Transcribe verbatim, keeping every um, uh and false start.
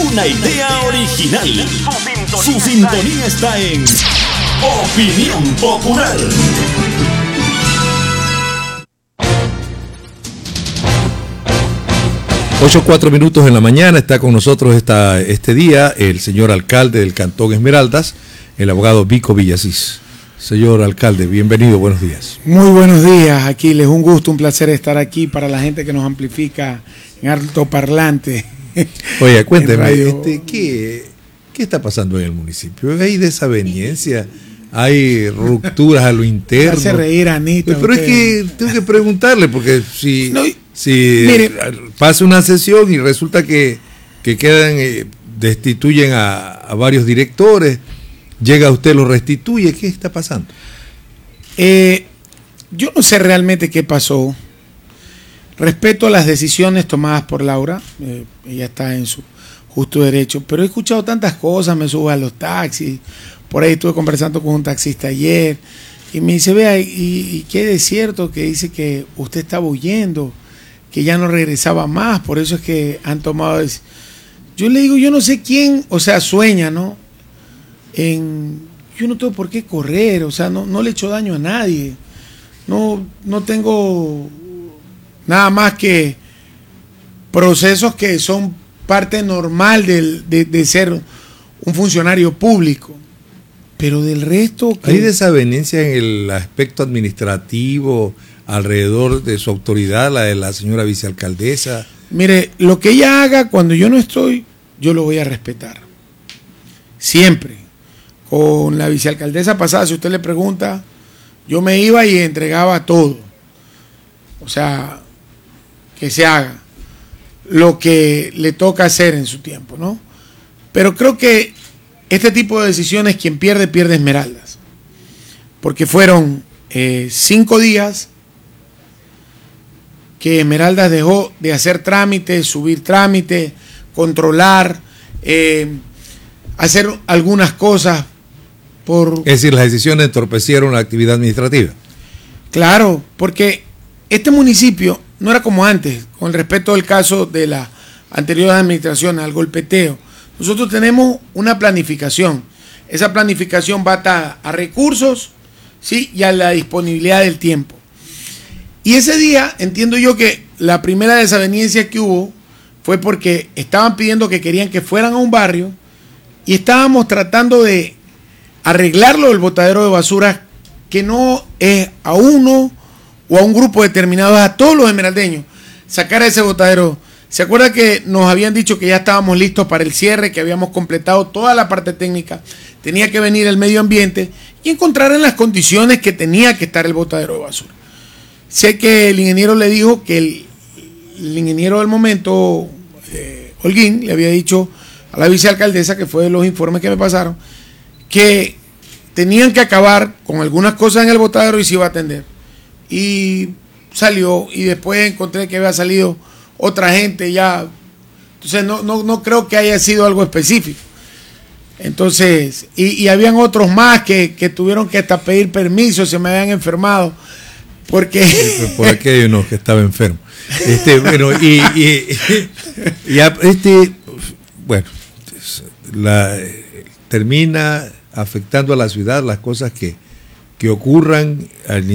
una idea original. Su sintonía está en Opinión Popular. Ocho cuatro minutos en la mañana, está con nosotros esta, este día el señor alcalde del Cantón Esmeraldas, el abogado Vico Villasís. Señor alcalde, bienvenido, buenos días. Muy buenos días, Aquiles, un gusto, un placer estar aquí para la gente que nos amplifica en altoparlante. Oye, cuénteme, este, ¿qué, ¿qué está pasando en el municipio? ¿Hay desaveniencia? ¿Hay rupturas a lo interno? Hace reír a Anita. Pero usted. Es que tengo que preguntarle, porque si, no, si mire, pasa una sesión y resulta que, que quedan, eh, destituyen a, a varios directores, llega usted, lo restituye, ¿qué está pasando? Eh, yo no sé realmente qué pasó. Respeto las decisiones tomadas por Laura, eh, ella está en su justo derecho, pero he escuchado tantas cosas, me subo a los taxis, por ahí estuve conversando con un taxista ayer, y me dice, vea, y, y qué es cierto que dice que usted estaba huyendo, que ya no regresaba más, por eso es que han tomado... Ese... Yo le digo, yo no sé quién, o sea, sueña, ¿no? En, yo no tengo por qué correr, o sea, no, no le he hecho daño a nadie, no, no tengo nada más que procesos que son parte normal del, de, de ser un funcionario público, pero del resto... ¿Hay desavenencia en el aspecto administrativo alrededor de su autoridad, la de la señora vicealcaldesa? Mire, lo que ella haga cuando yo no estoy, yo lo voy a respetar, siempre. Con la vicealcaldesa pasada, si usted le pregunta, yo me iba y entregaba todo. O sea, que se haga lo que le toca hacer en su tiempo, ¿no? Pero creo que este tipo de decisiones, quien pierde, pierde Esmeraldas. Porque fueron eh, cinco días que Esmeraldas dejó de hacer trámites, subir trámites, controlar, eh, hacer algunas cosas. Por... Es decir, las decisiones entorpecieron la actividad administrativa. Claro, porque este municipio no era como antes, con respecto al caso de la anterior administración, al golpeteo. Nosotros tenemos una planificación. Esa planificación va a, a recursos, ¿sí? Y a la disponibilidad del tiempo. Y ese día, entiendo yo que la primera desaveniencia que hubo fue porque estaban pidiendo que querían que fueran a un barrio y estábamos tratando de arreglarlo del botadero de basura, que no es a uno o a un grupo determinado, es a todos los esmeraldeños, sacar a ese botadero. ¿Se acuerda que nos habían dicho que ya estábamos listos para el cierre, que habíamos completado toda la parte técnica? Tenía que venir el medio ambiente y encontrar en las condiciones que tenía que estar el botadero de basura. Sé que el ingeniero le dijo que el, el ingeniero del momento, eh, Holguín, le había dicho a la vicealcaldesa, que fue de los informes que me pasaron, que tenían que acabar con algunas cosas en el botadero y se iba a atender. Y salió, y después encontré que había salido otra gente ya. Entonces no, no, no creo que haya sido algo específico. Entonces, y, y habían otros más que, que tuvieron que hasta pedir permiso, se me habían enfermado. Porque sí, por aquí hay uno que estaba enfermo. Este, bueno, y, y, y este, bueno, la, termina afectando a la ciudad las cosas que, que ocurran al